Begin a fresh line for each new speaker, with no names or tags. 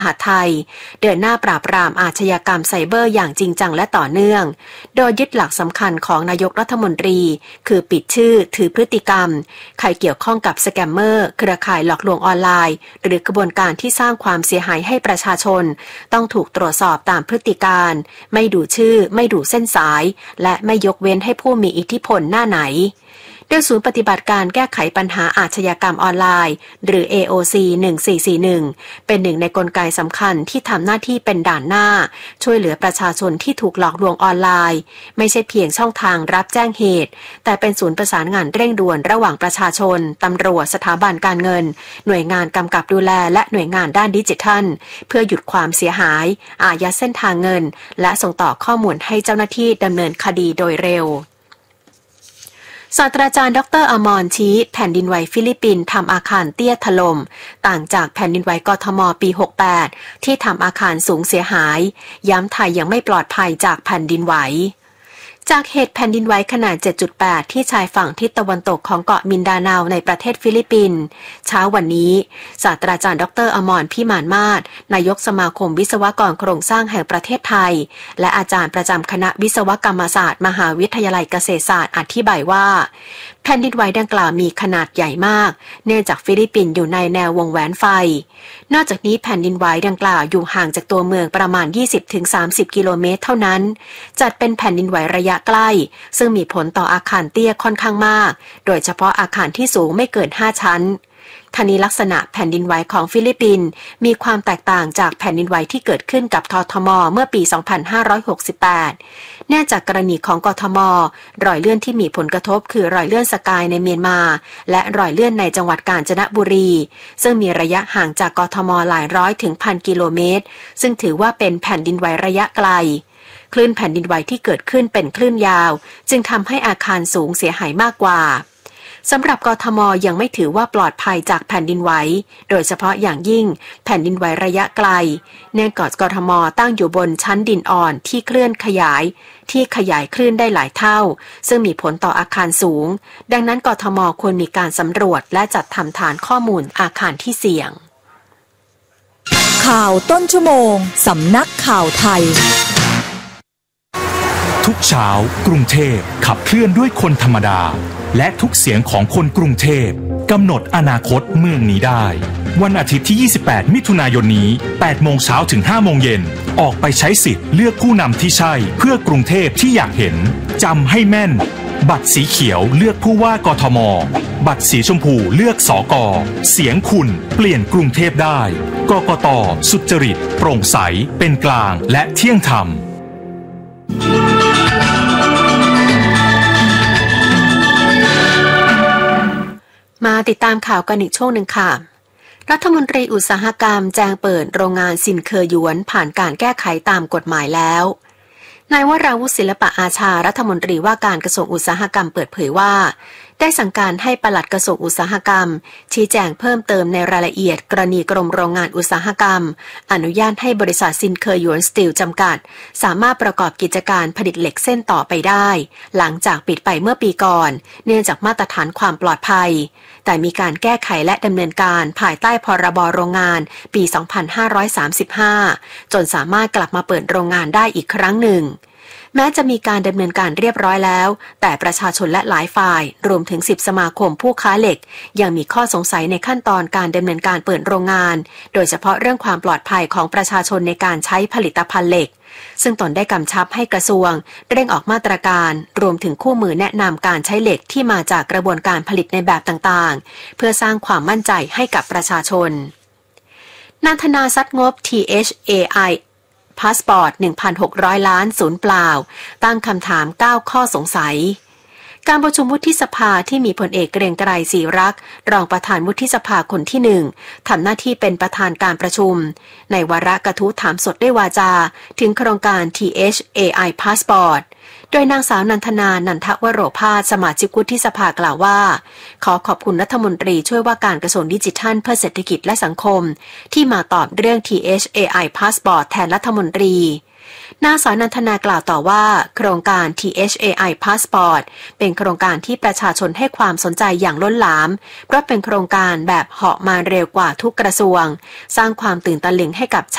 มหาดไทยเดินหน้าปราบปรามอาชญากรรมไซเบอร์อย่างจริงจังและต่อเนื่องโดยยึดหลักสำคัญของนายกรัฐมนตรีคือปิดชื่อถือพฤติกรรมใครเกี่ยวข้องกับสแกมเมอร์เครือข่ายหลอกลวงออนไลน์หรือกระบวนการที่สร้างความเสียหายให้ประชาชนต้องถูกตรวจสอบตามพฤติการไม่ดูชื่อไม่ดูเส้นสายและไม่ยกเว้นให้ผู้มีอิทธิพลหน้าไหนโดยศูนย์ปฏิบัติการแก้ไขปัญหาอาชญากรรมออนไลน์หรือ AOC 1441เป็นหนึ่งในกลไกสำคัญที่ทำหน้าที่เป็นด่านหน้าช่วยเหลือประชาชนที่ถูกหลอกลวงออนไลน์ไม่ใช่เพียงช่องทางรับแจ้งเหตุแต่เป็นศูนย์ประสานงานเร่งด่วนระหว่างประชาชนตำรวจสถาบันการเงินหน่วยงานกำกับดูแลและหน่วยงานด้านดิจิทัลเพื่อหยุดความเสียหายอายัดเส้นทางเงินและส่งต่อข้อมูลให้เจ้าหน้าที่ดำเนินคดีโดยเร็วศาสตราจารย์ดร.อมรชี้แผ่นดินไหวฟิลิปปินส์ทำอาคารเตี้ยถล่มต่างจากแผ่นดินไหวกทม.ปี 68 ที่ทำอาคารสูงเสียหายย้ำไทยยังไม่ปลอดภัยจากแผ่นดินไหวจากเหตุแผ่นดินไหวขนาด 7.8 ที่ชายฝั่งทิศตะวันตกของเกาะมินดาเนาในประเทศฟิลิปปินส์เช้าวันนี้ศาสตราจารย์ดร.อมรพิมานมาศนายกสมาคมวิศวกรโครงสร้างแห่งประเทศไทยและอาจารย์ประจำคณะวิศวกรรมศาสตร์มหาวิทยาลัยเกษตรศาสตร์อธิบายว่าแผ่นดินไหวดังกล่าวมีขนาดใหญ่มากเนื่องจากฟิลิปปินส์อยู่ในแนววงแหวนไฟนอกจากนี้แผ่นดินไหวดังกล่าวอยู่ห่างจากตัวเมืองประมาณ 20-30 กิโลเมตรเท่านั้นจัดเป็นแผ่นดินไหวระยะใกล้ซึ่งมีผลต่ออาคารเตี้ยค่อนข้างมากโดยเฉพาะอาคารที่สูงไม่เกิน 5 ชั้นทั้งนี้ลักษณะแผ่นดินไหวของฟิลิปปินส์มีความแตกต่างจากแผ่นดินไหวที่เกิดขึ้นกับททม.เมื่อปี 2568 เนื่องจากกรณีของกทม.รอยเลื่อนที่มีผลกระทบคือรอยเลื่อนสกายในเมียนมาและรอยเลื่อนในจังหวัดกาญจนบุรีซึ่งมีระยะห่างจากกทม.หลายร้อยถึงพันกิโลเมตรซึ่งถือว่าเป็นแผ่นดินไหวระยะไกลคลื่นแผ่นดินไหวที่เกิดขึ้นเป็นคลื่นยาวจึงทำให้อาคารสูงเสียหายมากกว่าสำหรับกทม.ยังไม่ถือว่าปลอดภัยจากแผ่นดินไหวโดยเฉพาะอย่างยิ่งแผ่นดินไหวระยะไกลเนื่องจากกทม.ตั้งอยู่บนชั้นดินอ่อนที่เคลื่อนขยายคลื่นได้หลายเท่าซึ่งมีผลต่ออาคารสูงดังนั้นกทม.ควรมีการสำรวจและจัดทำฐานข้อมูลอาคารที่เสี่ยง
ข่าวต้นชั่วโมงสำนักข่าวไทย
ทุกเช้ากรุงเทพขับเคลื่อนด้วยคนธรรมดาและทุกเสียงของคนกรุงเทพกำหนดอนาคตเมืองนี้ได้วันอาทิตย์ที่ 28 มิถุนายนนี้ 8 โมงเช้าถึง 5 โมงเย็นออกไปใช้สิทธิ์เลือกผู้นำที่ใช่เพื่อกรุงเทพที่อยากเห็นจำให้แม่นบัตรสีเขียวเลือกผู้ว่ากทม.บัตรสีชมพูเลือกสก.เสียงคุณเปลี่ยนกรุงเทพได้กกต.สุจริตโปร่งใสเป็นกลางและเที่ยงธรรม
มาติดตามข่าวกันอีกช่วงหนึ่งค่ะรัฐมนตรีอุตสาหกรรมแจ้งเปิดโรงงานซินเคอร์หยวนผ่านการแก้ไขตามกฎหมายแล้วนายวราวุฒิศิลปะอาชารัฐมนตรีว่าการกระทรวงอุตสาหกรรมเปิดเผยว่าได้สั่งการให้ปลัดกระทรวงอุตสาหกรรมชี้แจงเพิ่มเติมในรายละเอียดกรณีกรมโรงงานอุตสาหกรรมอนุญาตให้บริษัทซินเคอร์หยวนสตีลจำกัดสามารถประกอบกิจการผลิตเหล็กเส้นต่อไปได้หลังจากปิดไปเมื่อปีก่อนเนื่องจากมาตรฐานความปลอดภัยแต่มีการแก้ไขและดำเนินการภายใต้พรบโรงงานปี 2535 จนสามารถกลับมาเปิดโรงงานได้อีกครั้งหนึ่งแม้จะมีการดำเนินการเรียบร้อยแล้วแต่ประชาชนและหลายฝ่ายรวมถึง10 สมาคมผู้ค้าเหล็กยังมีข้อสงสัยในขั้นตอนการดำเนินการเปิดโรงงานโดยเฉพาะเรื่องความปลอดภัยของประชาชนในการใช้ผลิตภัณฑ์เหล็กซึ่งตนได้กำชับให้กระทรวงเร่งออกมาตรการรวมถึงคู่มือแนะนำการใช้เหล็กที่มาจากกระบวนการผลิตในแบบต่างๆเพื่อสร้างความมั่นใจให้กับประชาชนนันทนาซัดงบ THAIพาสปอร์ต 1,600 ล้านศูนย์เปล่าตั้งคำถาม9ข้อสงสัยการประชุมวุฒิสภาที่มีพลเอกเกรียงไกรศรีรักษ์รองประธานวุฒิสภาคนที่1ทำหน้าที่เป็นประธานการประชุมในวาระกระทู้ถามสดด้วยวาจาถึงโครงการ THAI พาสปอร์ตโดยนางสาวนันทนานันทวโรภาสสมาชิกวุฒิสภากล่าวว่าขอขอบคุณรัฐมนตรีช่วยว่าการกระทรวงดิจิทัลเพื่อเศรษฐกิจและสังคมที่มาตอบเรื่อง THAI พาสปอร์ตแทนรัฐมนตรีนางสาวนันทนากล่าวต่อว่าโครงการ THAI พาสปอร์ตเป็นโครงการที่ประชาชนให้ความสนใจอย่างล้นหลามเพราะเป็นโครงการแบบเหาะมาเร็วกว่าทุกกระทรวงสร้างความตื่นตะลึงให้กับช